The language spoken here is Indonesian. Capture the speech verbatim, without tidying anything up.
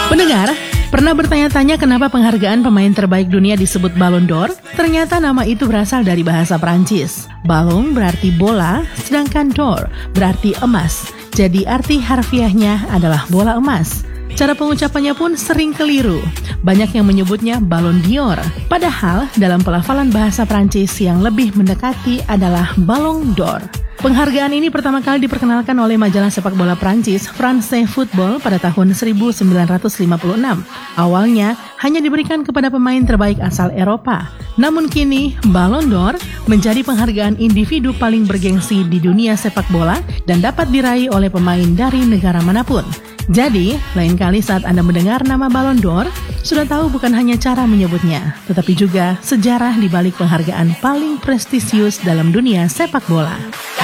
Pendengar, pernah bertanya-tanya kenapa penghargaan pemain terbaik dunia disebut Ballon d'Or? Ternyata nama itu berasal dari bahasa Prancis. Ballon berarti bola, sedangkan d'or berarti emas. Jadi arti harfiahnya adalah bola emas. Cara pengucapannya pun sering keliru. Banyak yang menyebutnya Ballon d'Or. Padahal dalam pelafalan bahasa Prancis yang lebih mendekati adalah Ballon d'Or. Penghargaan ini pertama kali diperkenalkan oleh majalah sepak bola Prancis France Football pada tahun seribu sembilan ratus lima puluh enam. Awalnya hanya diberikan kepada pemain terbaik asal Eropa. Namun kini Ballon d'Or menjadi penghargaan individu paling bergengsi di dunia sepak bola dan dapat diraih oleh pemain dari negara manapun. Jadi, lain kali saat Anda mendengar nama Ballon d'Or, sudah tahu bukan hanya cara menyebutnya, tetapi juga sejarah di balik penghargaan paling prestisius dalam dunia sepak bola.